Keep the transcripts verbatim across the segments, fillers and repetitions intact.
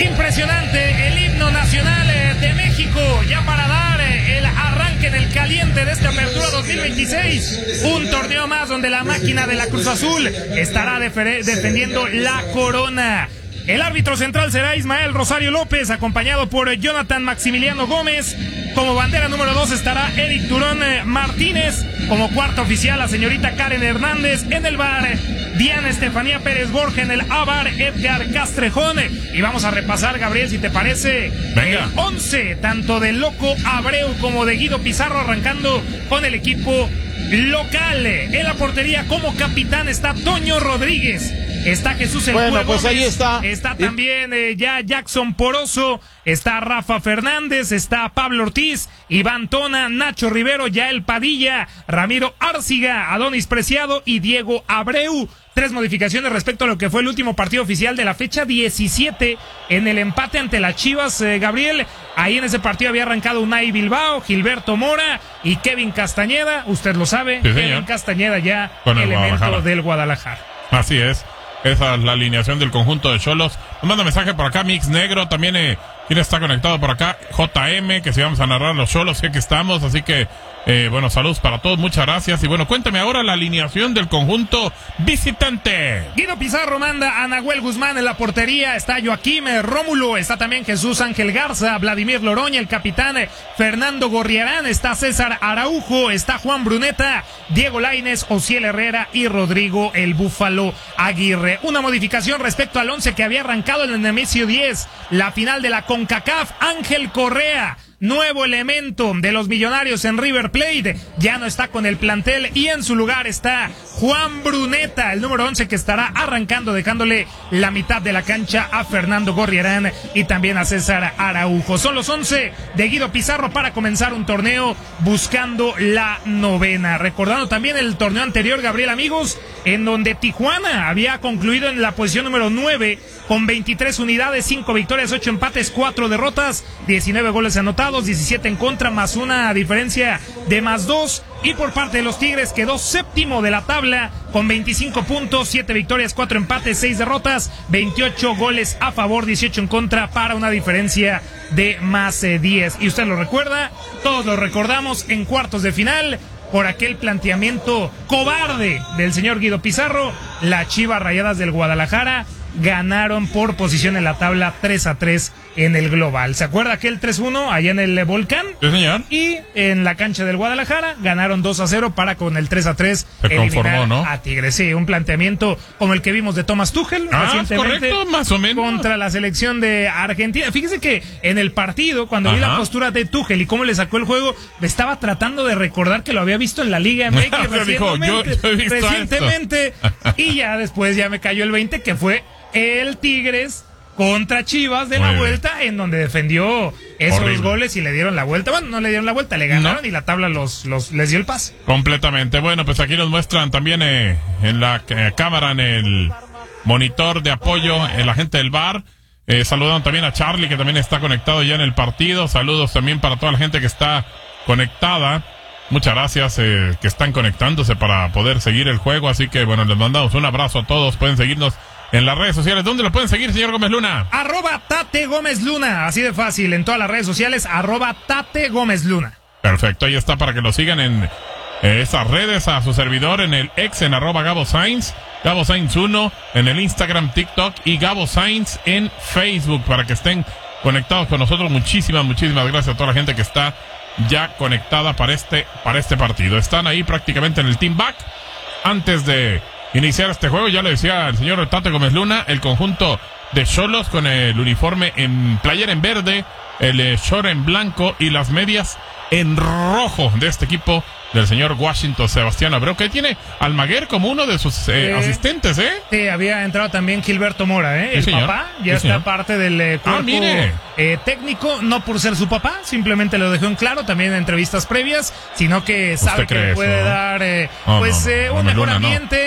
Impresionante el himno nacional de México, ya para dar el arranque en el caliente de esta apertura dos mil veintiséis. Un torneo más donde la máquina de la Cruz Azul estará defendiendo la corona. El árbitro central será Ismael Rosario López, acompañado por Jonathan Maximiliano Gómez. Como bandera número dos estará Eric Turón Martínez. Como cuarta oficial, la señorita Karen Hernández. En el bar, Diana Estefanía Pérez Borja. En el A-bar, Edgar Castrejón. Y vamos a repasar, Gabriel, si te parece, Venga. el once, tanto de Loco Abreu como de Guido Pizarro, arrancando con el equipo local. En la portería, como capitán, está Toño Rodríguez. Está Jesús El Bueno, Cue pues Gómez, ahí está. Está también eh, ya Jackson Poroso, está Rafa Fernández, está Pablo Ortiz, Iván Tona, Nacho Rivero, Yael Padilla, Ramiro Árciga, Adonis Preciado y Diego Abreu. Tres modificaciones respecto a lo que fue el último partido oficial de la fecha diecisiete en el empate ante las Chivas, eh, Gabriel. Ahí en ese partido había arrancado Unai Bilbao, Gilberto Mora y Kevin Castañeda. Usted lo sabe, Sí, Kevin Castañeda ya Con el elemento Guadalajara. del Guadalajara. Así es. Esa es la alineación del conjunto de Xolos. Nos manda mensaje por acá, Mix Negro. También, eh, ¿quién está conectado por acá? J M, que si vamos a narrar los Xolos, sé que estamos. Así que, eh, bueno, saludos para todos. Muchas gracias. Y bueno, cuéntame ahora la alineación del conjunto visitante. Guido Pizarro manda a Nahuel Guzmán en la portería. Está Joaquín eh, Rómulo. Está también Jesús Ángel Garza, Vladimir Loroña, el capitán eh, Fernando Gorriarán. Está César Araujo. Está Juan Bruneta, Diego Lainez, Ociel Herrera y Rodrigo el Búfalo Aguirre. Una modificación respecto al once que había arrancado en el Nemesio diez, la final de la CONCACAF. Ángel Correa, nuevo elemento de los Millonarios en River Plate, ya no está con el plantel y en su lugar está Juan Bruneta, el número once, que estará arrancando, dejándole la mitad de la cancha a Fernando Gorriarán y también a César Araujo. Son los once de Guido Pizarro para comenzar un torneo buscando la novena. Recordando también el torneo anterior, Gabriel, amigos, en donde Tijuana había concluido en la posición número nueve con veintitrés unidades, cinco victorias, ocho empates, cuatro derrotas, diecinueve goles anotados, diecisiete en contra, más una diferencia de más dos. Y por parte de los Tigres quedó séptimo de la tabla con veinticinco puntos, siete victorias, cuatro empates, seis derrotas, veintiocho goles a favor, dieciocho en contra, para una diferencia de más eh, diez. Y usted lo recuerda, todos lo recordamos, en cuartos de final, por aquel planteamiento cobarde del señor Guido Pizarro, las Chivas Rayadas del Guadalajara ganaron por posición en la tabla tres a tres en el global. ¿Se acuerda aquel tres uno allá en el Volcán? Sí, señor. Y en la cancha del Guadalajara ganaron dos a cero para con el tres a tres Se eliminar conformó, ¿no? a Tigres. Sí, un planteamiento como el que vimos de Thomas Tuchel Ah, recientemente, correcto, más o menos. contra la selección de Argentina. Fíjese que en el partido, cuando vi Ajá. la postura de Tuchel y cómo le sacó el juego, me estaba tratando de recordar que lo había visto en la Liga M X Me dijo, yo- recientemente, yo he visto recientemente y ya después ya me cayó el veinte, que fue el Tigres contra Chivas de Muy la bien. vuelta, en donde defendió esos Horrible. goles y le dieron la vuelta. Bueno, no le dieron la vuelta, le ganaron No. y la tabla los, los les dio el pase. Completamente. Bueno, pues aquí nos muestran también eh, en la eh, cámara, en el monitor de apoyo, eh, la gente del bar. Eh, saludan también a Charlie, que también está conectado ya en el partido. Saludos también para toda la gente que está conectada. Muchas gracias, eh, que están conectándose para poder seguir el juego. Así que, bueno, les mandamos un abrazo a todos. Pueden seguirnos en las redes sociales. ¿Dónde lo pueden seguir, señor Gómez Luna? Arroba Tate Gómez Luna, así de fácil, en todas las redes sociales, arroba Tate Gómez Luna. Perfecto, ahí está para que lo sigan en eh, esas redes, a su servidor en el ex, en arroba Gabo Sainz, Gabo Sainz uno, en el Instagram, TikTok y Gabo Sainz en Facebook, para que estén conectados con nosotros. Muchísimas, muchísimas gracias a toda la gente que está ya conectada para este, para este partido. Están ahí prácticamente en el team back. Antes de iniciar este juego, ya le decía el señor Tate Gómez Luna, el conjunto de Xolos con el uniforme en playera en verde, el eh, short en blanco y las medias en rojo de este equipo del señor Washington Sebastián Abreu, que tiene Almaguer como uno de sus eh, Eh, asistentes, ¿eh? Sí, había entrado también Gilberto Mora, ¿eh? Sí, El señor. papá ya Sí, está señor. parte del eh, cuerpo Ah, mire. eh, técnico, no por ser su papá, simplemente lo dejó en claro también en entrevistas previas, sino que sabe que cree le puede eso? dar eh, No, pues no, no, eh, no, un no, mejor Luna, no. ambiente.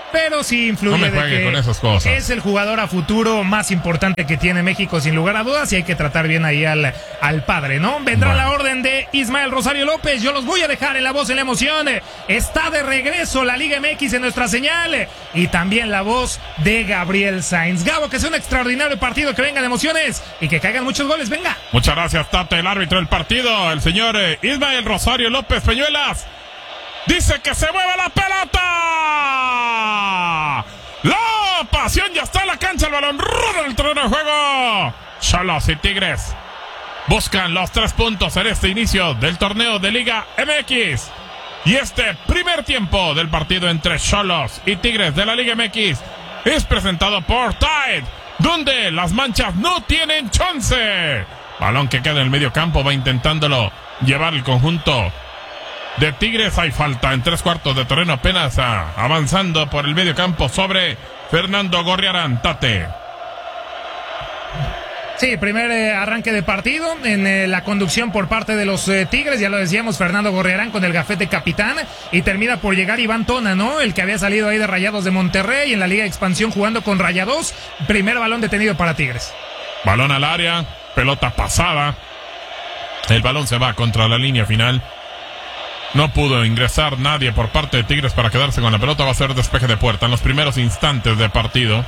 pero sí influye no me de juegue que con esas cosas. Es el jugador a futuro más importante que tiene México, sin lugar a dudas, y hay que tratar bien ahí al, al padre, ¿no? Vendrá bueno. la orden de Ismael Rosario López, yo los voy a dejar en la voz en la emoción. Está de regreso la Liga M X en nuestra señal, y también la voz de Gabriel Sainz. Gabo, que sea un extraordinario partido, que vengan emociones y que caigan muchos goles, venga. Muchas gracias, Tate, el árbitro del partido, el señor eh, Ismael Rosario López Peñuelas. Dice que se mueve la pelota. La pasión ya está en la cancha. El balón rueda en el terreno de juego. Xolos y Tigres buscan los tres puntos en este inicio del torneo de Liga M X. Y este primer tiempo del partido entre Xolos y Tigres de la Liga M X es presentado por Tide, donde las manchas no tienen chance. Balón que queda en el medio campo. Va intentándolo llevar el conjunto de Tigres. Hay falta en tres cuartos de terreno, apenas a, avanzando por el medio campo sobre Fernando Gorriarán. Tate. Sí, primer eh, arranque de partido en eh, la conducción por parte de los eh, Tigres, ya lo decíamos, Fernando Gorriarán con el gafete capitán, y termina por llegar Iván Tona, ¿no? El que había salido ahí de Rayados de Monterrey en la Liga de Expansión jugando con Rayados. Primer balón detenido para Tigres. Balón al área, pelota pasada. El balón se va contra la línea final. No pudo ingresar nadie por parte de Tigres para quedarse con la pelota. Va a ser despeje de puerta en los primeros instantes de partido.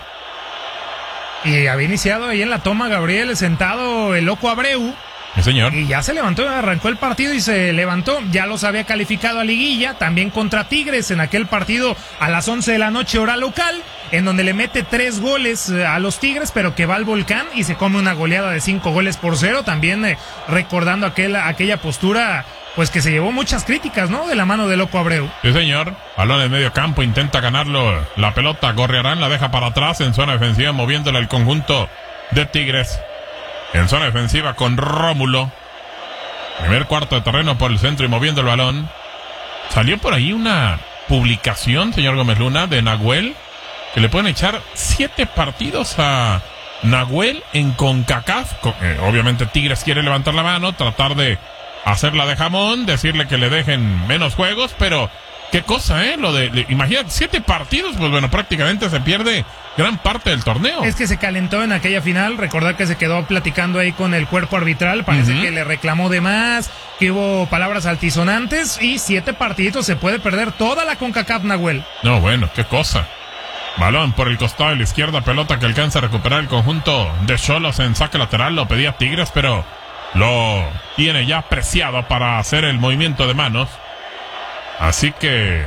Y había iniciado ahí en la toma Gabriel sentado el loco Abreu. Sí, señor. Y ya se levantó, arrancó el partido y se levantó. Ya los había calificado a liguilla, también contra Tigres en aquel partido a las once de la noche hora local, en donde le mete tres goles a los Tigres, pero que va al volcán y se come una goleada de cinco goles por cero. También eh, recordando aquel, aquella postura, pues que se llevó muchas críticas, ¿no? De la mano de loco Abreu. Sí, señor. Balón en medio campo, intenta ganarlo la pelota. Gorriarán la deja para atrás en zona defensiva, moviéndola el conjunto de Tigres. En zona defensiva con Rómulo. Primer cuarto de terreno por el centro y moviendo el balón. Salió por ahí una publicación, señor Gómez Luna, de Nahuel, que le pueden echar siete partidos a Nahuel en CONCACAF. Eh, obviamente Tigres quiere levantar la mano, tratar de hacerla de jamón, decirle que le dejen menos juegos, pero qué cosa, ¿eh? Lo de, de imagínate, siete partidos, pues bueno, prácticamente se pierde gran parte del torneo. Es que se calentó en aquella final, recordar que se quedó platicando ahí con el cuerpo arbitral, parece uh-huh. que le reclamó de más, que hubo palabras altisonantes, y siete partidos se puede perder toda la CONCACAF, Nahuel. No, bueno, qué cosa. Balón por el costado de la izquierda, pelota que alcanza a recuperar el conjunto de Xolos en saque lateral, lo pedía Tigres, pero lo tiene ya preciado para hacer el movimiento de manos. Así que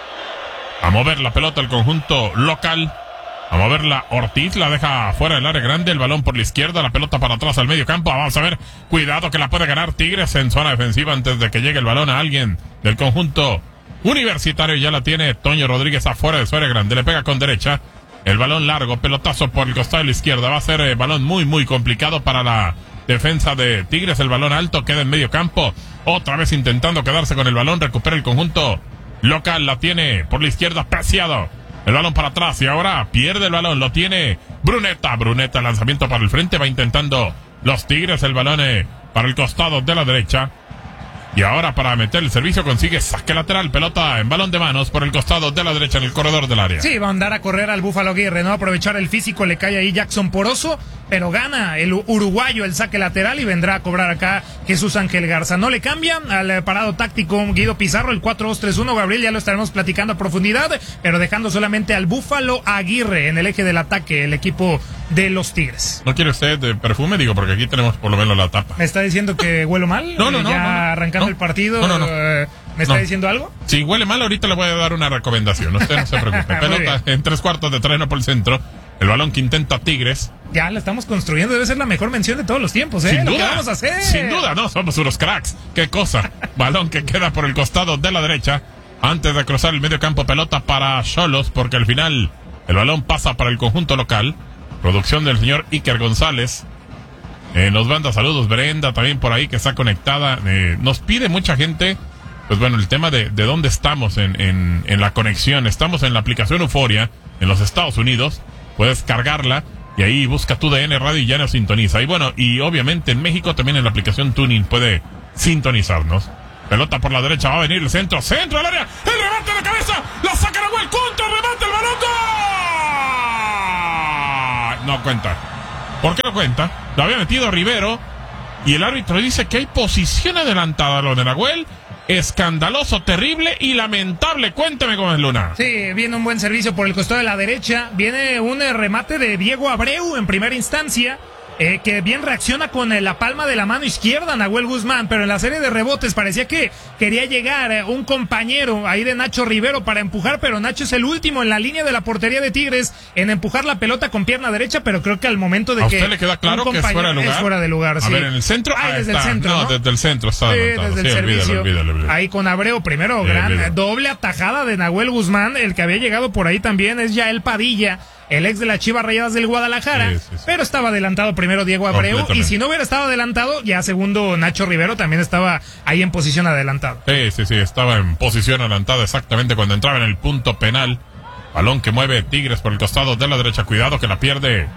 a mover la pelota el conjunto local, a moverla Ortiz, la deja fuera del área grande, el balón por la izquierda, la pelota para atrás al medio campo. Vamos a ver, cuidado que la puede ganar Tigres en zona defensiva antes de que llegue el balón a alguien del conjunto universitario. Ya la tiene Toño Rodríguez afuera de su área grande, le pega con derecha, el balón largo, pelotazo por el costado de la izquierda. Va a ser eh, balón muy muy complicado para la defensa de Tigres. El balón alto queda en medio campo, otra vez intentando quedarse con el balón, recupera el conjunto local, la tiene por la izquierda Preciado, el balón para atrás y ahora pierde el balón, lo tiene Bruneta, Bruneta, lanzamiento para el frente, va intentando los Tigres el balón eh, para el costado de la derecha. Y ahora para meter el servicio consigue saque lateral, pelota en balón de manos por el costado de la derecha en el corredor del área. Sí, va a andar a correr al Búfalo Aguirre, ¿no? Aprovechar el físico, le cae ahí Jackson Poroso, pero gana el uruguayo el saque lateral y vendrá a cobrar acá Jesús Ángel Garza. No le cambia al parado táctico Guido Pizarro, el cuatro dos tres uno, Gabriel, ya lo estaremos platicando a profundidad, pero dejando solamente al Búfalo Aguirre en el eje del ataque, el equipo de los Tigres. ¿No quiere usted de perfume? Digo, porque aquí tenemos por lo menos la tapa. ¿Me está diciendo que huelo mal? No, no, no. Ya no, no, arrancando no, el partido, no, no, no. Eh, ¿me está no. diciendo algo? Si huele mal, ahorita le voy a dar una recomendación. Usted no se preocupe. Pelota en tres cuartos de terreno por el centro. El balón que intenta Tigres. Ya la estamos construyendo, debe ser la mejor mención de todos los tiempos, ¿eh? Sin Lo duda, que vamos a hacer. Sin duda, no, somos unos cracks. Qué cosa. Balón que queda por el costado de la derecha. Antes de cruzar el medio campo, pelota para Xolos, porque al final el balón pasa para el conjunto local. Producción del señor Iker González. Eh, nos manda saludos Brenda también por ahí que está conectada. Eh, nos pide mucha gente, pues bueno, el tema de, de dónde estamos en, en, en la conexión. Estamos en la aplicación Euforia en los Estados Unidos. Puedes cargarla y ahí busca tu D N Radio y ya nos sintoniza. Y bueno, y obviamente en México también en la aplicación Tuning puede sintonizarnos. Pelota por la derecha, va a venir el centro, centro al área, el remate de cabeza, la saca Nahuel, contra, remate el balón. No cuenta. ¿Por qué no cuenta? Lo había metido Rivero y el árbitro dice que hay posición adelantada. Lo de Nahuel, escandaloso, terrible y lamentable. Cuénteme cómo es, Luna. Sí, viene un buen servicio por el costado de la derecha. Viene un remate de Diego Abreu en primera instancia. Eh, que bien reacciona con eh, la palma de la mano izquierda Nahuel Guzmán, pero en la serie de rebotes parecía que quería llegar eh, un compañero ahí de Nacho Rivero para empujar, pero Nacho es el último en la línea de la portería de Tigres en empujar la pelota con pierna derecha, pero creo que al momento de ¿A que... usted le queda claro que es fuera de lugar? Es fuera de lugar, sí. A ver, en el centro... Ah, desde está. el centro, ¿no? No, desde el centro está sí, adelantado. desde el Sí, servicio. olvídalo, olvídalo, olvídalo. Ahí con Abreu, primero, Sí, gran olvídalo. doble atajada de Nahuel Guzmán, el que había llegado por ahí también es Yael Padilla, el ex de las Chivas Rayadas del Guadalajara, Sí, sí, sí. pero estaba adelantado primero Diego Abreu, y si no hubiera estado adelantado, ya segundo Nacho Rivero también estaba ahí en posición adelantada. Sí, sí, sí, estaba en posición adelantada exactamente cuando entraba en el punto penal. Balón que mueve Tigres por el costado de la derecha, cuidado que la pierde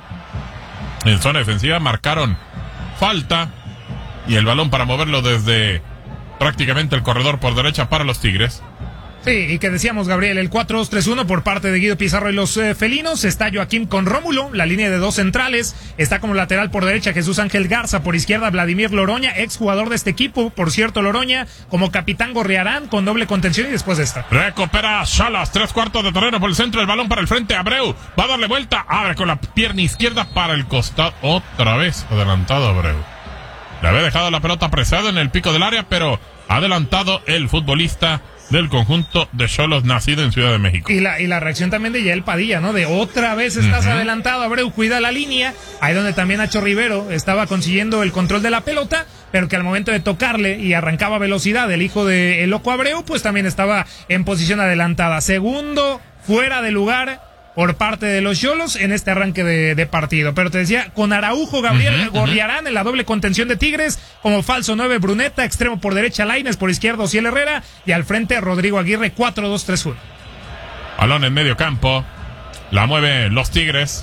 en zona defensiva, marcaron falta y el balón para moverlo desde prácticamente el corredor por derecha para los Tigres. Sí, y que decíamos, Gabriel, el cuatro dos tres uno por parte de Guido Pizarro y los eh, felinos. Está Joaquín con Rómulo, la línea de dos centrales. Está como lateral por derecha Jesús Ángel Garza, por izquierda Vladimir Loroña, ex jugador de este equipo, por cierto, Loroña, como capitán Gorriarán, con doble contención y después de esta. Recupera Salas, tres cuartos de terreno por el centro, el balón para el frente, Abreu, va a darle vuelta, abre con la pierna izquierda para el costado, otra vez adelantado Abreu. Le había dejado la pelota apresada en el pico del área, pero adelantado el futbolista del conjunto de Xolos, nacido en Ciudad de México. Y la, y la reacción también de Yael Padilla, ¿no? De otra vez estás uh-huh. adelantado, Abreu, cuida la línea. Ahí donde también Nacho Rivero estaba consiguiendo el control de la pelota, pero que al momento de tocarle y arrancaba velocidad el hijo de el loco Abreu, pues también estaba en posición adelantada. Segundo, fuera de lugar por parte de los Xolos en este arranque de, de partido. Pero te decía, con Araujo, Gabriel uh-huh, Gorriarán uh-huh. en la doble contención de Tigres, como falso nueve Bruneta, extremo por derecha Lainez, por izquierda Ociel Herrera, y al frente Rodrigo Aguirre, cuatro dos tres uno. Balón en medio campo, la mueve los Tigres.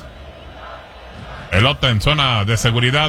Pelota en zona de seguridad,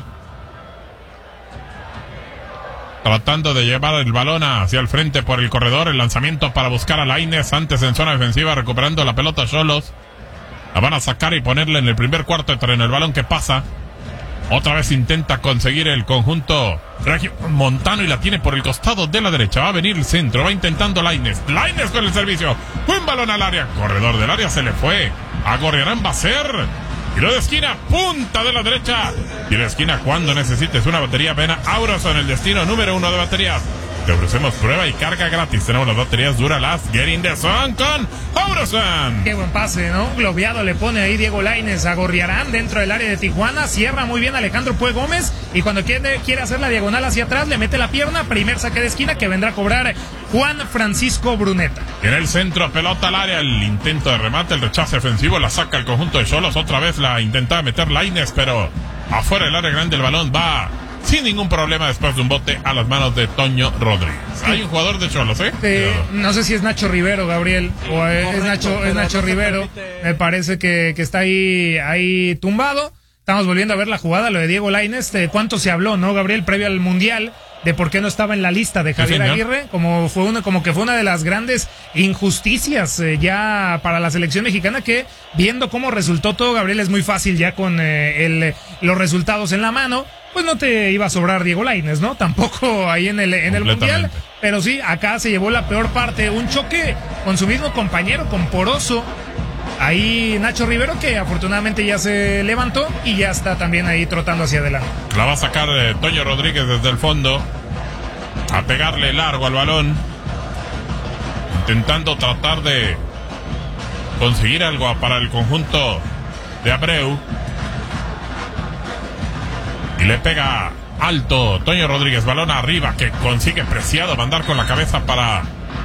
tratando de llevar el balón hacia el frente por el corredor, el lanzamiento para buscar a Lainez, antes en zona defensiva, recuperando la pelota Xolos. La van a sacar y ponerle en el primer cuarto de terreno. El balón que pasa. Otra vez intenta conseguir el conjunto Montano y la tiene por el costado de la derecha. Va a venir el centro. Va intentando Lainez. Lainez con el servicio. Buen balón al área. Corredor del área se le fue. A Gorriarán va a ser. Tiro de esquina. Punta de la derecha. Tiro de esquina cuando necesites una batería. Ven a Auroson, el destino número uno de baterías. Te ofrecemos prueba y carga gratis. Tenemos las baterías Duralast Get in the Sun con Auroson. Qué buen pase, ¿no? Globiado le pone ahí Diego Lainez a Gorriarán dentro del área de Tijuana. Cierra muy bien Alejandro Pue Gómez. Y cuando quiere, quiere hacer la diagonal hacia atrás, le mete la pierna. Primer saque de esquina que vendrá a cobrar Juan Francisco Bruneta. En el centro, pelota al área. El intento de remate, el rechace ofensivo. La saca el conjunto de Xolos. Otra vez la intentaba meter Lainez, pero afuera del área grande el balón va sin ningún problema después de un bote a las manos de Toño Rodríguez. Sí. Hay un jugador de Xolos, ¿eh? ¿eh? No sé si es Nacho Rivero, Gabriel, o es, Correcto, es Nacho, es Nacho Rivero. Me parece que, que está ahí, ahí tumbado. Estamos volviendo a ver la jugada, lo de Diego Lainez. De cuánto se habló, ¿no, Gabriel? Previo al Mundial, de por qué no estaba en la lista de Javier sí, Aguirre, como fue una, como que fue una de las grandes injusticias eh, ya para la selección mexicana, que viendo cómo resultó todo, Gabriel, es muy fácil ya con eh, el, los resultados en la mano, pues no te iba a sobrar Diego Lainez, ¿no? Tampoco ahí en el, en el Mundial, pero sí, acá se llevó la peor parte, un choque con su mismo compañero, con Poroso. Ahí Nacho Rivero, que afortunadamente ya se levantó y ya está también ahí trotando hacia adelante. La va a sacar eh, Toño Rodríguez desde el fondo, a pegarle largo al balón, intentando tratar de conseguir algo para el conjunto de Abreu. Y le pega alto Toño Rodríguez, balón arriba, que consigue preciado mandar con la cabeza para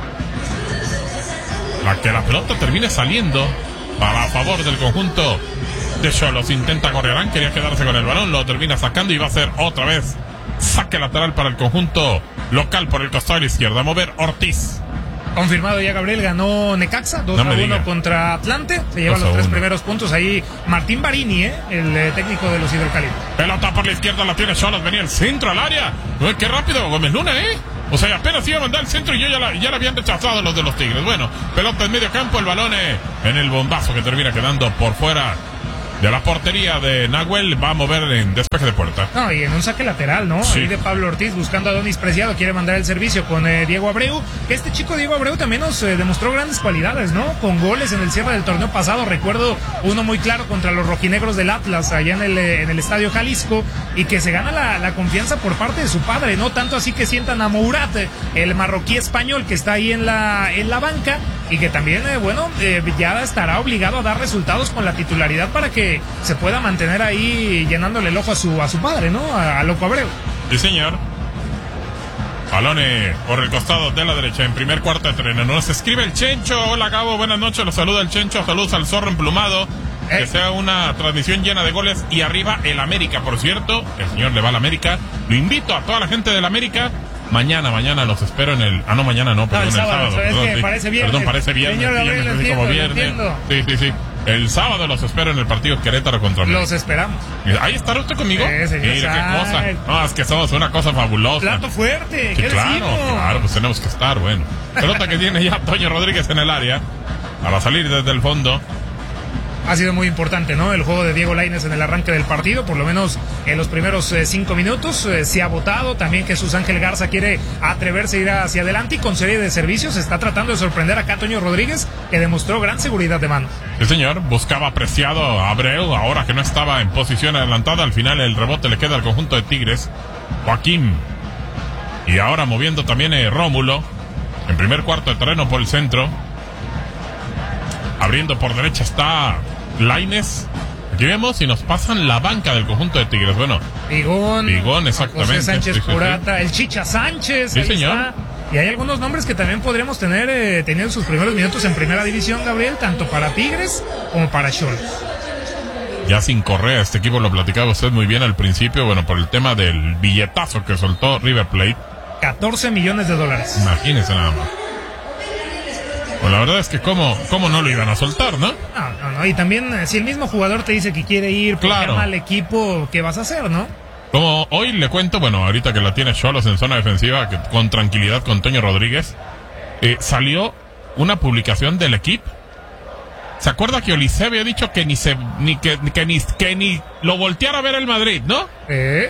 la que la pelota termine saliendo para a favor del conjunto de Xolos. Intenta Gorriarán, quería quedarse con el balón, lo termina sacando y va a ser otra vez saque lateral para el conjunto local por el costado de la izquierda. A mover Ortiz. Confirmado ya, Gabriel, ganó Necaxa dos a uno contra Atlante, se lleva los tres primeros puntos ahí Martín Barini, ¿eh? el eh, técnico de los Hidrocálidos. Pelota por la izquierda, la tiene Xolos, venía el centro al área. Uy, qué rápido Gómez Luna, ¿eh? O sea, apenas iba a mandar el centro y yo ya la, ya la habían rechazado los de los Tigres. Bueno, pelota en medio campo, el balón eh, en el bombazo que termina quedando por fuera de la portería de Nahuel. Va a mover en despeje de puerta. No, y en un saque lateral, ¿no? Sí. Ahí de Pablo Ortiz buscando a Donis Preciado, quiere mandar el servicio con eh, Diego Abreu. Que este chico Diego Abreu también nos eh, demostró grandes cualidades, ¿no? Con goles en el cierre del torneo pasado. Recuerdo uno muy claro contra los rojinegros del Atlas, allá en el, eh, en el Estadio Jalisco, y que se gana la, la confianza por parte de su padre, ¿no? Tanto así que sientan a Mourat, el marroquí español que está ahí en la, en la banca, y que también, eh, bueno, eh, ya estará obligado a dar resultados con la titularidad para que se pueda mantener ahí llenándole el ojo a su, a su padre, ¿no? A, a Loco Abreu. Sí, señor. Balone por el costado de la derecha en primer cuarto de terreno. Nos escribe el Chencho. Hola, Gabo, buenas noches. Los saluda el Chencho. Saludos al Zorro Emplumado. Eh. Que sea una transmisión llena de goles. Y arriba el América, por cierto. El señor le va al América. Lo invito a toda la gente del América. Mañana, mañana los espero en el... Ah, no, mañana no, perdón, no, el, el sábado. sábado perdón, es que sí. parece viernes. Perdón, parece viernes. Señor sí, Gabriel, me entiendo, como viernes. Sí, sí, sí. El sábado los espero en el partido Querétaro contra América. Los esperamos. ¿Ahí estará usted conmigo? Sí, señor. Mira qué cosa. No, es que somos una cosa fabulosa. Plato fuerte. Sí, ¿Qué claro, decimos? claro, pues tenemos que estar, bueno. Pelota que tiene ya Toño Rodríguez en el área. Para salir desde el fondo. Ha sido muy importante, ¿no? El juego de Diego Lainez en el arranque del partido, por lo menos en los primeros eh, cinco minutos. Eh, se ha votado. También Jesús Ángel Garza quiere atreverse a ir hacia adelante y con serie de servicios está tratando de sorprender acá a Toño Rodríguez, que demostró gran seguridad de mano. El señor buscaba apreciado a Abreu, ahora que no estaba en posición adelantada. Al final el rebote le queda al conjunto de Tigres. Joaquín. Y ahora moviendo también eh, Rómulo. En primer cuarto de terreno por el centro. Abriendo por derecha está Lainez. Aquí vemos y nos pasan la banca del conjunto de Tigres. Bueno, Bigón, Bigón, exactamente. José Sánchez sí, sí, Purata, sí. el Chicha Sánchez. Sí, ahí señor. Está. Y hay algunos nombres que también podríamos tener eh, teniendo sus primeros minutos en primera división, Gabriel, tanto para Tigres como para Xolos. Ya sin Correa, este equipo lo platicaba usted muy bien al principio, bueno, por el tema del billetazo que soltó River Plate. catorce millones de dólares. Imagínense nada más. Pues la verdad es que cómo, cómo no lo iban a soltar, ¿no? No, no, no. Y también, eh, si el mismo jugador te dice que quiere ir, porque claro. ama al equipo, ¿qué vas a hacer, no? Como hoy le cuento, bueno, ahorita que la tiene Xolos en zona defensiva, que con tranquilidad con Toño Rodríguez, eh, salió una publicación del equipo. ¿Se acuerda que Olise había dicho que ni se ni que, que ni que ni lo volteara a ver el Madrid, ¿no? Eh.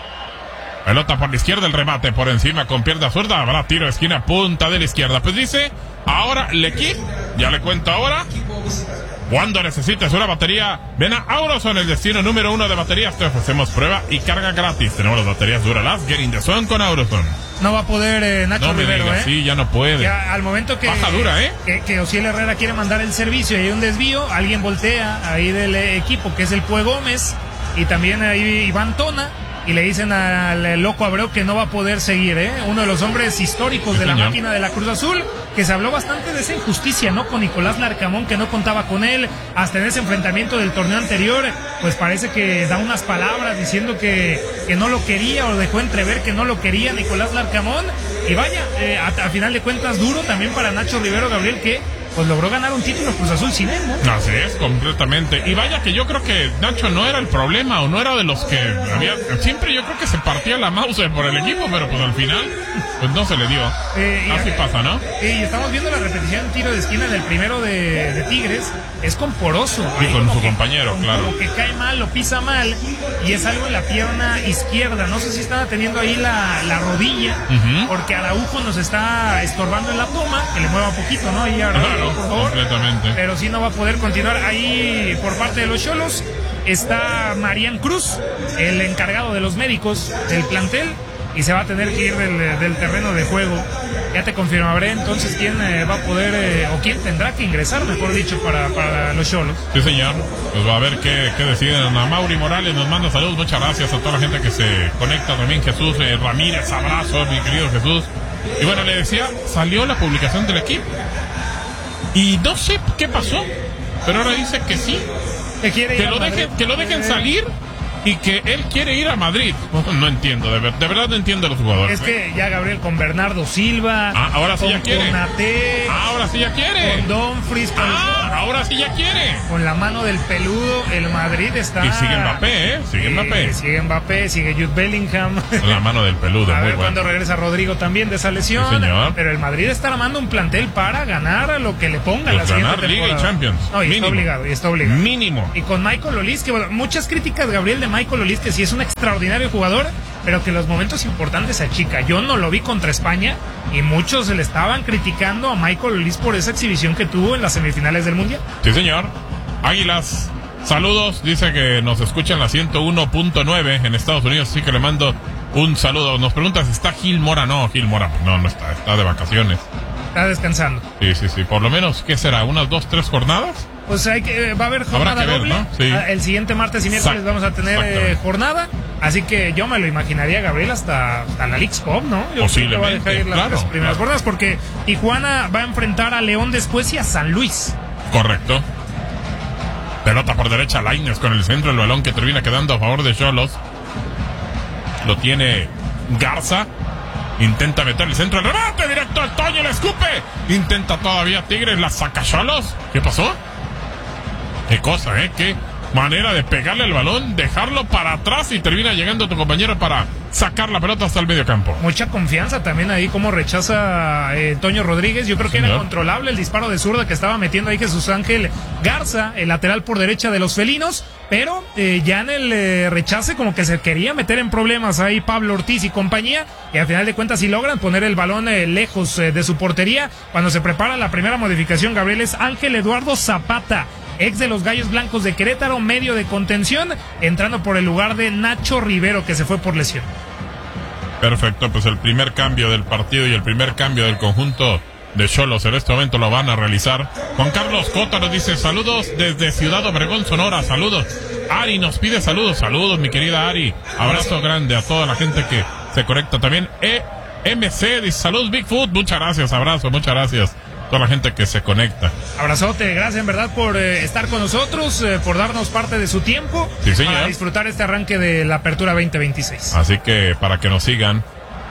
Pelota por la izquierda, el remate por encima con pierna zurda, habrá tiro de esquina, punta de la izquierda. Pues dice, ahora el equipo, ya le cuento ahora, cuando necesites una batería, ven a Auroson, el destino número uno de baterías. Te ofrecemos prueba y carga gratis. Tenemos las baterías Duralast, Get in the Zone con Auroson. No va a poder eh, Nacho no me Rivero, digas, ¿eh? Sí, ya no puede. Ya, al momento que, baja dura, ¿eh? que, que Osiel Herrera quiere mandar el servicio y hay un desvío, alguien voltea ahí del eh, equipo, que es el Pue Gómez, y también ahí Iván Tona, y le dicen al Loco Abreu que no va a poder seguir, ¿eh? Uno de los hombres históricos sí, de la señor. máquina de la Cruz Azul, que se habló bastante de esa injusticia, ¿no? Con Nicolás Larcamón, que no contaba con él, hasta en ese enfrentamiento del torneo anterior, pues parece que da unas palabras diciendo que, que no lo quería, o dejó entrever que no lo quería Nicolás Larcamón, y vaya, eh, a, a final de cuentas duro también para Nacho Rivero, Gabriel, que pues logró ganar un título Cruz Azul sin él, ¿no? Así es, completamente. Y vaya que yo creo que Nacho no era el problema, o no era de los que había... Siempre yo creo que se partía la mouse por el equipo, pero pues al final, pues no se le dio. Eh, Así y, pasa, ¿no? Y estamos viendo la repetición del tiro de esquina del primero de, de Tigres, es con Poroso. Y ahí con como su que, compañero, como, claro. Como que cae mal, lo pisa mal, y es algo en la pierna izquierda. No sé si estaba teniendo ahí la, la rodilla, Uh-huh. porque Araujo nos está estorbando en la toma, que le mueva poquito, ¿no? Ahí Araujo, Claro, por favor. completamente. Pero sí no va a poder continuar ahí por parte de los Xolos. Está Marián Cruz, el encargado de los médicos del plantel, y se va a tener que ir del, del terreno de juego. Ya te confirmaré entonces quién eh, va a poder, eh, o quién tendrá que ingresar, mejor dicho, para, para los Xolos. Sí, señor. Pues va a ver qué, qué deciden. A Mauri Morales nos manda saludos. Muchas gracias a toda la gente que se conecta también. Jesús eh, Ramírez, abrazo, mi querido Jesús. Y bueno, le decía, salió la publicación del equipo. Y no sé qué pasó, pero ahora dice que sí. Que, quiere que, ir lo, a dejen, Madrid. que lo dejen salir y que él quiere ir a Madrid. No entiendo, de, ver, de verdad no entiendo a los jugadores. Es que ya Gabriel con Bernardo Silva, ah, ahora sí con ya quiere. Konaté, Ah, ahora sí ya quiere. con Dumfries, con Ah, ahora sí ya quiere. Con la mano del peludo, el Madrid está... Y sigue Mbappé, ¿eh? Sigue Mbappé. Eh, sigue Mbappé, sigue Jude Bellingham. Con la mano del peludo, A muy ver bueno. cuándo regresa Rodrigo también de esa lesión. Sí, señor. Pero el Madrid está armando un plantel para ganar lo que le ponga Pues la siguiente ganar Liga temporada. y Champions. No, y Mínimo. está obligado, y está obligado. Mínimo. Y con Michael Olise, que bueno, muchas críticas, Gabriel, de Michael Olise, que sí es un extraordinario jugador, pero que los momentos importantes se achica. Yo no lo vi contra España y muchos le estaban criticando a Michael Olise por esa exhibición que tuvo en las semifinales del Mundial. Sí, señor. Águilas, saludos. Dice que nos escuchan la ciento uno punto nueve en Estados Unidos, así que le mando un saludo. Nos pregunta si está Gil Mora. No, Gil Mora, no, no está, está de vacaciones. Está descansando. Sí, sí, sí. Por lo menos, ¿qué será? ¿Unas dos, tres jornadas? Pues hay que, va a haber jornada Habrá que ver, doble. ¿no? Sí. El siguiente martes y miércoles Exact- vamos a tener eh, jornada. Así que yo me lo imaginaría, Gabriel, hasta, hasta la Leagues Cup, ¿no? Yo creo que va a dejar ir las claro, tres primeras claro. jornadas porque Tijuana va a enfrentar a León después y a San Luis. Correcto. Pelota por derecha, Lainez con el centro, el balón que termina quedando a favor de Xolos. Lo tiene Garza. Intenta meter el centro, el remate directo al Toño, le escupe. Intenta todavía Tigres, la saca Xolos. ¿Qué pasó? Qué cosa, ¿eh? Qué manera de pegarle el balón, dejarlo para atrás y termina llegando tu compañero para sacar la pelota hasta el medio campo. Mucha confianza también ahí, como rechaza eh, Toño Rodríguez. Yo creo que Señor. era controlable el disparo de zurda que estaba metiendo ahí Jesús Ángel Garza, el lateral por derecha de los felinos. Pero eh, ya en el eh, rechace como que se quería meter en problemas ahí Pablo Ortiz y compañía. Y al final de cuentas sí logran poner el balón eh, lejos eh, de su portería. Cuando se prepara la primera modificación, Gabriel, es Ángel Eduardo Zapata, ex de los Gallos Blancos de Querétaro, medio de contención, entrando por el lugar de Nacho Rivero, que se fue por lesión. Perfecto, pues el primer cambio del partido y el primer cambio del conjunto de Xolos en este momento lo van a realizar. Juan Carlos Cota nos dice saludos desde Ciudad Obregón, Sonora, saludos. Ari nos pide saludos, saludos mi querida Ari, abrazo grande a toda la gente que se conecta también. E M C dice saludos Bigfoot, muchas gracias, abrazo, muchas gracias a toda la gente que se conecta. Abrazote, gracias en verdad por eh, estar con nosotros, eh, por darnos parte de su tiempo, Sí, señor. para disfrutar este arranque de la Apertura veinte veintiséis. Así que para que nos sigan.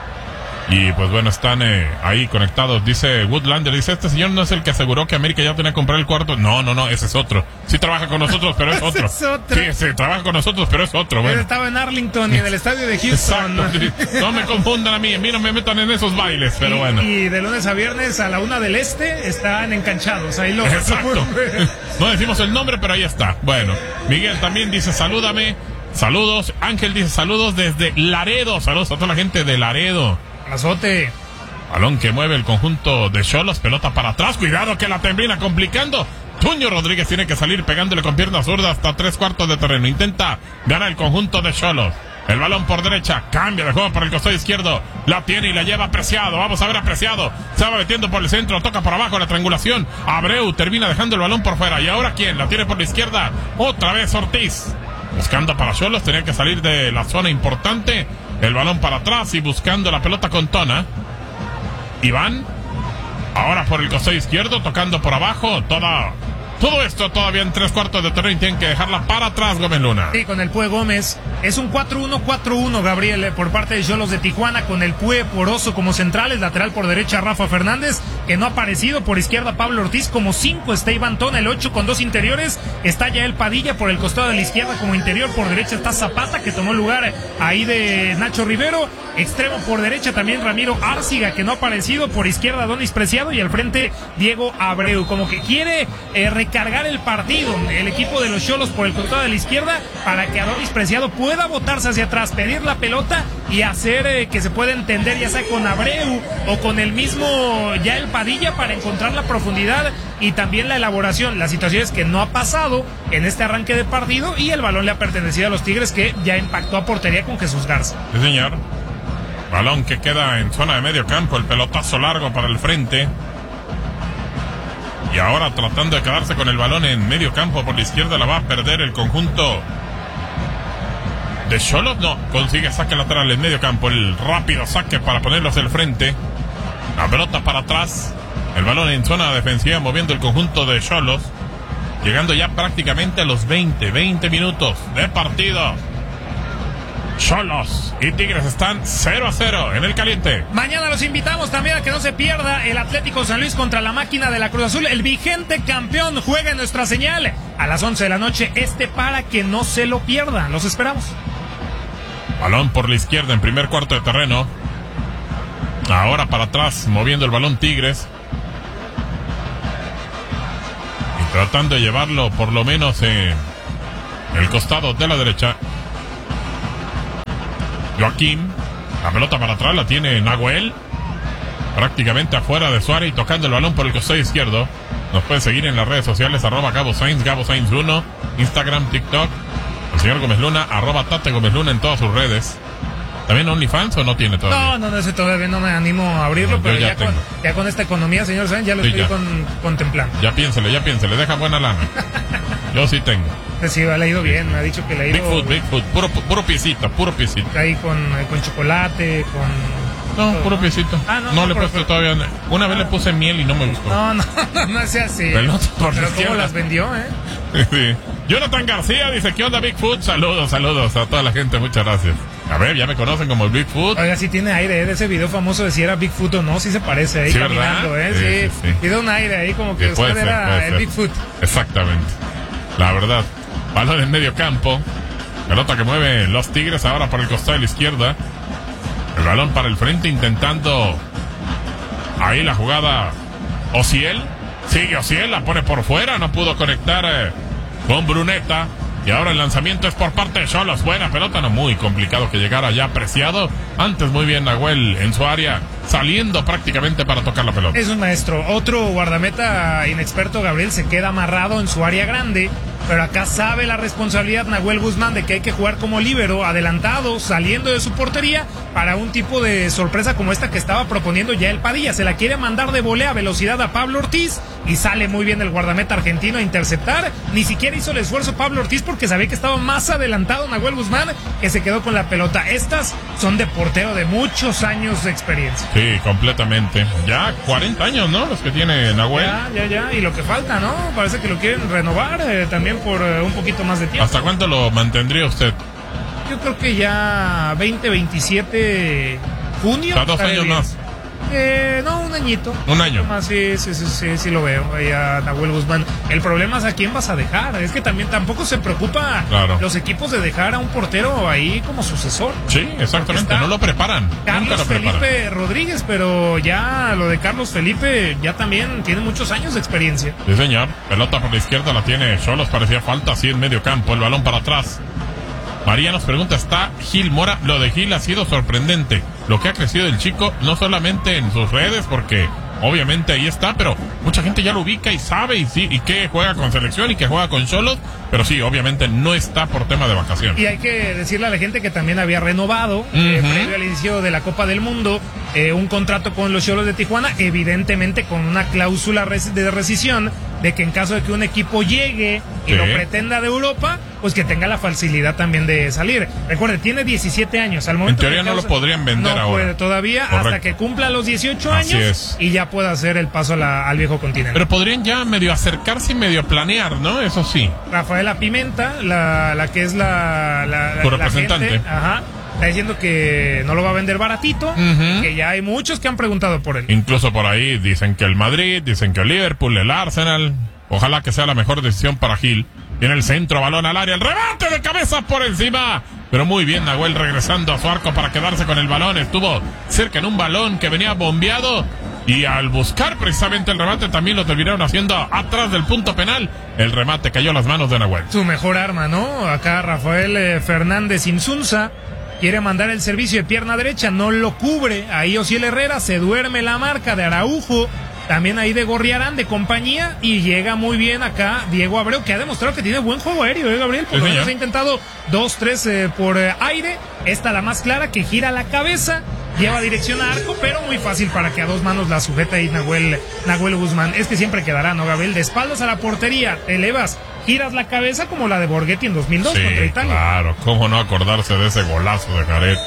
Y pues bueno, están eh, ahí conectados. Dice Woodlander, dice, este señor no es el que aseguró que América ya tenía que comprar el cuarto. No, no, no, ese es otro. Sí trabaja con nosotros, pero es otro. Ese es otro. Sí, sí, trabaja con nosotros, pero es otro. Él Bueno. estaba en Arlington y en el estadio de Houston. Exacto. Sí. No me confundan a mí, a mí no me metan en esos bailes, pero y, bueno. y de lunes a viernes a la una del este están enganchados. Ahí lo Exacto. No decimos el nombre, pero ahí está. Bueno, Miguel también dice salúdame. Saludos. Ángel dice saludos desde Laredo. Saludos a toda la gente de Laredo. Abrazote. Balón que mueve el conjunto de Xolos, pelota para atrás, cuidado que la termina complicando. Toño Rodríguez tiene que salir pegándole con pierna zurda hasta tres cuartos de terreno. Intenta ganar el conjunto de Xolos. El balón por derecha, cambia de juego por el costado izquierdo. La tiene y la lleva Preciado. Vamos a ver a Preciado. Se va metiendo por el centro, toca por abajo la triangulación. Abreu termina dejando el balón por fuera. ¿Y ahora quién? La tiene por la izquierda. Otra vez Ortiz. Buscando para Xolos, tenía que salir de la zona importante. El balón para atrás y buscando la pelota con Tona. Iván, ahora por el costado izquierdo, tocando por abajo, toda, todo esto todavía en tres cuartos de terreno y tienen que dejarla para atrás Gómez Luna. Sí, con el Pue Gómez. Es un cuatro uno cuatro uno, Gabriel, eh, por parte de Xolos de Tijuana, con el Pue Poroso como centrales, lateral por derecha Rafa Fernández, que no ha aparecido, por izquierda Pablo Ortiz, como cinco está Iván Tona, el ocho con dos interiores, está Yael Padilla por el costado de la izquierda como interior, por derecha está Zapata, que tomó lugar ahí de Nacho Rivero, extremo por derecha también Ramiro Árciga, que no ha aparecido, por izquierda Donis Preciado y al frente Diego Abreu, como que quiere eh, recargar el partido el equipo de los Xolos por el costado de la izquierda, para que Adonis Preciado pueda botarse hacia atrás, pedir la pelota y hacer eh, que se pueda entender ya sea con Abreu o con el mismo Yael Padilla para encontrar la profundidad y también la elaboración. La situación es que no ha pasado en este arranque de partido y el balón le ha pertenecido a los Tigres, que ya impactó a portería con Jesús Garza. Sí, señor. Balón que queda en zona de medio campo, el pelotazo largo para el frente. Y ahora tratando de quedarse con el balón en medio campo por la izquierda, la va a perder el conjunto de Xolos. No, consigue saque lateral en medio campo, el rápido saque para ponerlos al frente. La pelota para atrás, el balón en zona defensiva moviendo el conjunto de Xolos, llegando ya prácticamente a los veinte, veinte minutos de partido. Xolos y Tigres están cero a cero en el caliente. Mañana los invitamos también a que no se pierda el Atlético San Luis contra la máquina de la Cruz Azul. El vigente campeón juega en nuestra señal a las once de la noche. Este para que no se lo pierdan. Los esperamos. Balón por la izquierda en primer cuarto de terreno. Ahora para atrás, moviendo el balón Tigres. Y tratando de llevarlo por lo menos en el costado de la derecha. Joaquín, la pelota para atrás la tiene Nahuel, prácticamente afuera de Suárez y tocando el balón por el costado izquierdo. Nos pueden seguir en las redes sociales, arroba Gabo Sainz, Gabo Sainz uno, Instagram, TikTok, el señor Gómez Luna, arroba Tate Gómez Luna en todas sus redes. ¿También OnlyFans o no tiene todavía? No, no, no, ese todavía no me animo a abrirlo, no, pero ya, ya, con, ya con esta economía, señor Sainz, ya lo sí, estoy ya. Con, contemplando. Ya piénsele, ya piénsele, deja buena lana. Yo sí tengo. Sí, le ha ido bien, me ha dicho que le ha ido... Bigfoot, Bigfoot, puro, puro piecito, puro piecito. Ahí con, con chocolate, con... No, todo, puro ¿no? piecito. Ah, no, no, no le he puesto todavía... Una ah, vez le puse miel y no me gustó. No, no, no, no sea así. Pelota por Pero izquierda. ¿cómo las vendió, eh? Sí. Jonathan García dice, ¿qué onda Bigfoot? Saludos, saludos a toda la gente, muchas gracias. A ver, ya me conocen como el Bigfoot. Oiga, sí tiene aire, ¿eh? De ese video famoso de si era Bigfoot o no, sí se parece ahí, ¿sí, caminando, verdad? ¿eh? Sí, sí, sí. Tiene un aire ahí como que sí, usted ser, era el ser. Bigfoot. Exactamente, la verdad. Balón en medio campo. Pelota que mueve los Tigres ahora por el costado de la izquierda. El balón para el frente intentando. Ahí la jugada. Ociel. Sigue Ociel, la pone por fuera. No pudo conectar eh, con Bruneta. Y ahora el lanzamiento es por parte de Xolos. Buena pelota, no muy complicado que llegara ya apreciado. Antes muy bien Nahuel en su área, saliendo prácticamente para tocar la pelota. Es un maestro. Otro guardameta inexperto, Gabriel, se queda amarrado en su área grande. Pero acá sabe la responsabilidad Nahuel Guzmán de que hay que jugar como líbero, adelantado, saliendo de su portería, para un tipo de sorpresa como esta que estaba proponiendo ya el Padilla. Se la quiere mandar de volea a velocidad a Pablo Ortiz y sale muy bien el guardameta argentino a interceptar. Ni siquiera hizo el esfuerzo Pablo Ortiz porque sabía que estaba más adelantado Nahuel Guzmán, que se quedó con la pelota. Estas son de portero de muchos años de experiencia. Sí, completamente. Ya cuarenta años, ¿no? Los que tiene Nahuel. Ya, ya, ya. Y lo que falta, ¿no? Parece que lo quieren renovar eh, también por uh, un poquito más de tiempo. ¿Hasta cuánto lo mantendría usted? Yo creo que ya veinte veintisiete junio. ¿Hasta dos años bien. Más? Eh, no, un añito. Un año. Más, sí, sí, sí, sí, sí lo veo. Ahí a Nahuel Guzmán. El problema es a quién vas a dejar. Es que también tampoco se preocupa claro. los equipos de dejar a un portero ahí como sucesor. Sí, exactamente. No lo preparan. Carlos Nunca lo Felipe preparan. Rodríguez, pero ya lo de Carlos Felipe ya también tiene muchos años de experiencia. Sí, señor. Pelota por la izquierda la tiene Xolos. Parecía falta así en medio campo. El balón para atrás. María nos pregunta, ¿está Gil Mora? Lo de Gil ha sido sorprendente. Lo que ha crecido el chico, no solamente en sus redes, porque obviamente ahí está, pero mucha gente ya lo ubica y sabe y sí, y que juega con selección y que juega con Xolos, pero sí, obviamente no está por tema de vacaciones. Y hay que decirle a la gente que también había renovado, uh-huh. eh, previo al inicio de la Copa del Mundo, eh, un contrato con los Xolos de Tijuana, evidentemente con una cláusula de rescisión, de que en caso de que un equipo llegue y sí. lo pretenda de Europa, pues que tenga la facilidad también de salir. Recuerde, tiene diecisiete años. Al momento en teoría no lo podrían vender no ahora. No puede todavía. Correcto. Hasta que cumpla los dieciocho Así años es. Y ya pueda hacer el paso a la, al viejo continente. Pero podrían ya medio acercarse y medio planear, ¿no? Eso sí. Rafaela Pimenta, la, la que es la... la, la tu representante. Gente, ajá. Está diciendo que no lo va a vender baratito, uh-huh. que ya hay muchos que han preguntado por él. Incluso por ahí dicen que el Madrid, dicen que el Liverpool, el Arsenal. Ojalá que sea la mejor decisión para Gil. Tiene el centro, balón al área, el remate de cabeza por encima. Pero muy bien Nahuel regresando a su arco para quedarse con el balón. Estuvo cerca en un balón que venía bombeado. Y al buscar precisamente el remate también lo terminaron haciendo atrás del punto penal. El remate cayó a las manos de Nahuel. Su mejor arma, ¿no? Acá Rafael eh, Fernández Insunza quiere mandar el servicio de pierna derecha, no lo cubre. Ahí Ociel Herrera, se duerme la marca de Araujo. También ahí de Gorriarán, de compañía, y llega muy bien acá Diego Abreu, que ha demostrado que tiene buen juego aéreo, ¿eh, Gabriel? Por lo menos ha intentado dos, tres eh, por eh, aire. Esta la más clara, que gira la cabeza, lleva dirección a arco, pero muy fácil para que a dos manos la sujeta ahí Nahuel, Nahuel Guzmán. Es que siempre quedará, ¿no, Gabriel? De espaldas a la portería, te elevas, giras la cabeza como la de Borghetti en dos mil dos sí, contra Italia. Claro, cómo no acordarse de ese golazo de Jared.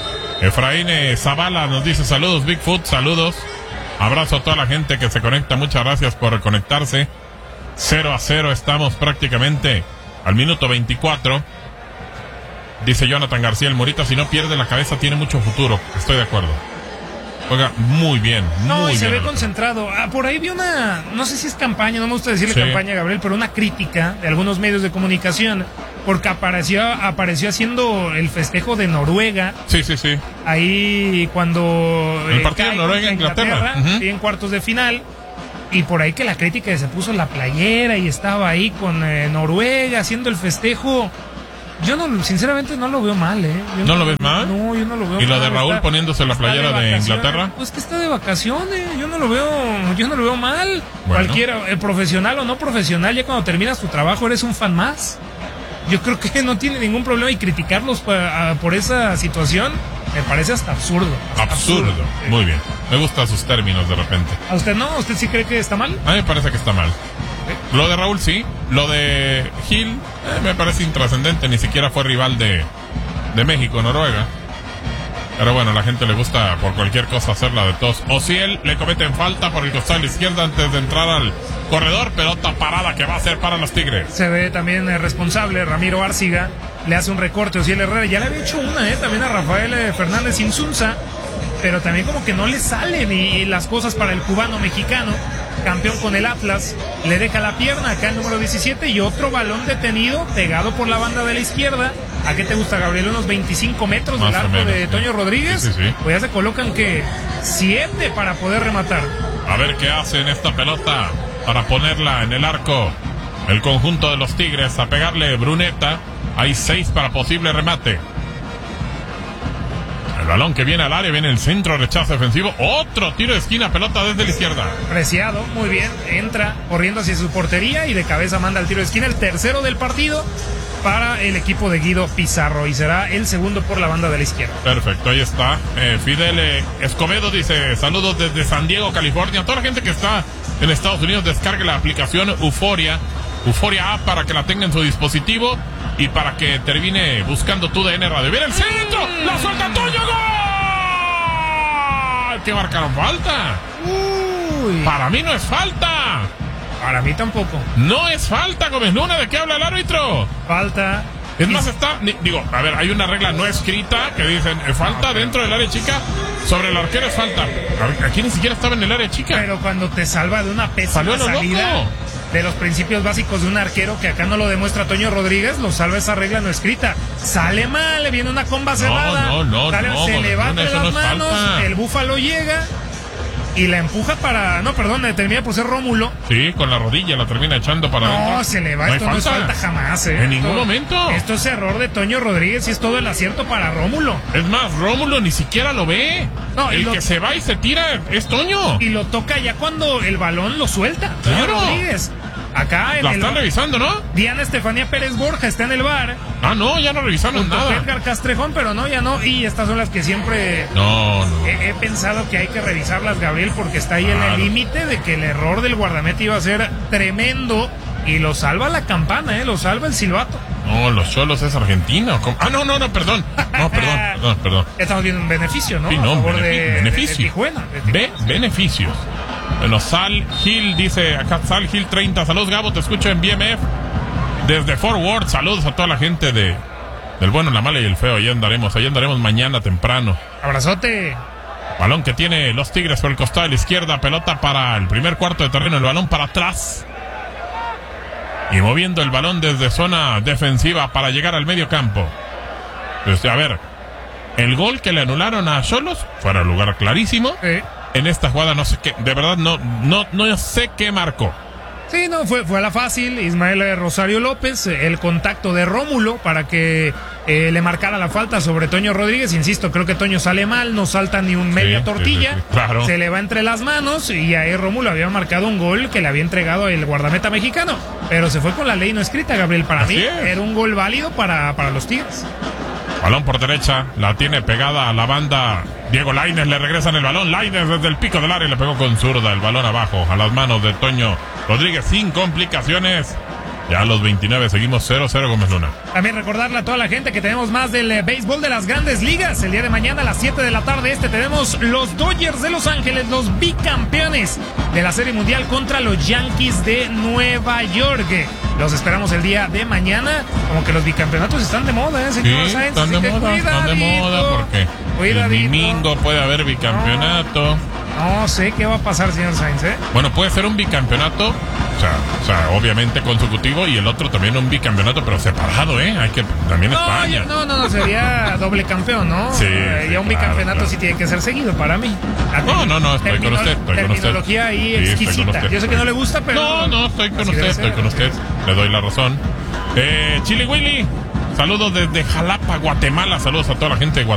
Efraín Zavala nos dice saludos, Bigfoot, saludos. Abrazo a toda la gente que se conecta. Muchas gracias por conectarse. cero a cero estamos prácticamente al minuto veinticuatro. Dice Jonathan García, el Morita si no pierde la cabeza tiene mucho futuro. Estoy de acuerdo. Juega muy bien, no, muy y se bien ve concentrado. Ah, por ahí vi una, no sé si es campaña, no me gusta decirle Sí. campaña, Gabriel, pero una crítica de algunos medios de comunicación, porque apareció, apareció haciendo el festejo de Noruega, Sí, sí, sí. ahí cuando... El eh, partido cae Noruega-Inglaterra. contra Ujú. sí, en cuartos de final. Y por ahí que la crítica se puso la playera y estaba ahí con eh, Noruega haciendo el festejo. Yo no, sinceramente no lo veo mal, ¿eh? Yo ¿No lo ves mal? No, yo no lo veo ¿Y mal. lo de Raúl Está- poniéndose la está playera de vacaciones. Inglaterra? Pues que está de vacaciones, yo no lo veo, yo no lo veo mal. Bueno. Cualquiera, eh, profesional o no profesional, ya cuando terminas tu trabajo eres un fan más. Yo creo que no tiene ningún problema y criticarlos pa- a- por esa situación me parece hasta absurdo. Absurdo. Sí. Muy bien. Me gustan sus términos de repente. ¿A usted no? ¿Usted sí cree que está mal? A mí me parece que está mal. Lo de Raúl sí. Lo de Gil eh, me parece intrascendente. Ni siquiera fue rival de, de México, Noruega. Pero bueno, a la gente le gusta por cualquier cosa hacerla de todos. O si él le cometen falta por el costado de la izquierda antes de entrar al corredor. Pelota parada que va a ser para los Tigres. Se ve también eh, responsable Ramiro Árciga, le hace un recorte a Ociel Herrera, ya le había hecho una eh, también a Rafael eh, Fernández Insunza, pero también como que no le salen y, y las cosas para el cubano mexicano, campeón con el Atlas, le deja la pierna acá el número diecisiete y otro balón detenido pegado por la banda de la izquierda. ¿A qué te gusta, Gabriel? Unos veinticinco metros Más del o arco menos, de sí. Toño Rodríguez. Sí, sí, sí. Pues ya se colocan que siete para poder rematar. A ver qué hacen esta pelota para ponerla en el arco. El conjunto de los Tigres a pegarle Bruneta. Hay seis para posible remate. El balón que viene al área, viene el centro, rechazo defensivo. Otro tiro de esquina, pelota desde la izquierda. Preciado, muy bien, entra corriendo hacia su portería y de cabeza manda el tiro de esquina, el tercero del partido para el equipo de Guido Pizarro y será el segundo por la banda de la izquierda. Perfecto, ahí está. Eh, Fidel eh, Escobedo dice, saludos desde San Diego, California. Toda la gente que está en Estados Unidos, descargue la aplicación Euforia, Euforia App para que la tenga en su dispositivo y para que termine buscando tu D N Radio. ¡Viene el centro! ¡La suelta Toño! ¡Gol! ¿Qué marcaron falta? Uy, Para mí no es falta. para mí tampoco. No es falta, Gómez Luna. ¿De qué habla el árbitro? Falta. Es más, está, ni- digo, a ver, hay una regla no escrita que dicen, eh, falta dentro del área chica, sobre el arquero es falta. A- Aquí ni siquiera estaba en el área chica. Pero cuando te salva de una Salió pésima a lo salida, loco. de los principios básicos de un arquero que acá no lo demuestra Toño Rodríguez, lo salva esa regla no escrita. Sale mal, le viene una comba cerrada, no, no, sale- no, se Gómez le va Luna, entre eso las no es manos, falta. el búfalo llega y la empuja para, no, perdón, termina por ser Rómulo. Sí, con la rodilla la termina echando para No, adentro. se le va, hay esto no es falta jamás, eh. En Esto- ningún momento. Esto es error de Toño Rodríguez y es todo el acierto para Rómulo. Es más, Rómulo ni siquiera lo ve. No, y el lo- que se va y se tira es Toño. Y lo toca ya cuando el balón lo suelta. Toño Claro. Rodríguez. Acá en La el están revisando, ¿no? Diana Estefanía Pérez Borja está en el bar. Ah, no, ya no revisamos Junto a nada. Edgar Castrejón, pero no, ya no. Y estas son las que siempre No, no. he, he pensado que hay que revisarlas, Gabriel, porque está ahí en Claro. el límite de que el error del guardameta iba a ser tremendo. Y lo salva la campana, ¿eh? Lo salva el silbato. No, los Cholos es Argentina. ¿o cómo? Ah, no, no, no, perdón. No, perdón, perdón, perdón. Estamos viendo un beneficio, ¿no? Sí, A no, favor benefi- de, de- beneficio. de Tijuana. de Tijuana. Be- beneficios. Bueno, Sal Gil dice, acá Sal Gil treinta. Saludos, Gabo, te escucho en B M F. Desde Fort Worth, saludos a toda la gente de del bueno, la mala y el feo. Ahí andaremos, ahí andaremos mañana temprano. Abrazote. Balón que tiene los Tigres por el costado de la izquierda. Pelota para el primer cuarto de terreno. El balón para atrás. Y moviendo el balón desde zona defensiva para llegar al medio campo. Pues, a ver, el gol que le anularon a Xolos, fuera de lugar clarísimo. Eh. En esta jugada no sé qué, de verdad no, no, no sé qué marcó. Sí, no, fue, fue a la fácil. Ismael Rosario López, eh, el contacto de Rómulo para que eh, le marcara la falta sobre Toño Rodríguez. Insisto, creo que Toño sale mal, no salta ni un media Sí, tortilla. sí, sí, sí, claro. Se le va entre las manos y ahí Rómulo había marcado un gol que le había entregado el guardameta mexicano. Pero se fue con la ley no escrita, Gabriel. Para Así mí es. era un gol válido para, para los Tigres. Balón por derecha, la tiene pegada a la banda. Diego Lainez le regresan el balón. Lainez desde el pico del área le pegó con zurda el balón abajo a las manos de Toño Rodríguez sin complicaciones. Ya a los veintinueve seguimos cero cero, Gómez Luna. También recordarle a toda la gente que tenemos más del eh, béisbol de las grandes ligas. El día de mañana a las siete de la tarde este tenemos los Dodgers de Los Ángeles, los bicampeones de la Serie Mundial contra los Yankees de Nueva York. Los esperamos el día de mañana. Como que los bicampeonatos están de moda, ¿eh, señor Sí, Sainz? están Así de que moda, están de moda porque cuidadito. el domingo puede haber bicampeonato. No sé qué va a pasar, señor Sainz, ¿eh? Bueno, puede ser un bicampeonato, o sea, o sea, obviamente consecutivo, y el otro también un bicampeonato, pero separado, ¿eh? Hay que, también No, España. yo- no, no, no, sería doble campeón, ¿no? Sí, Eh, sí, ya un claro, bicampeonato claro. sí tiene que ser seguido para mí. La No, no, no, estoy con termino- usted, estoy con usted. Terminología ahí Sí, estoy con exquisita. usted, Yo sé que estoy- no le gusta, pero... No, no, estoy con así usted, debe estoy ser, con así usted. Le doy la razón. Eh, Chili Willy, saludos desde Jalapa, Guatemala. Saludos a toda la gente de Guatemala.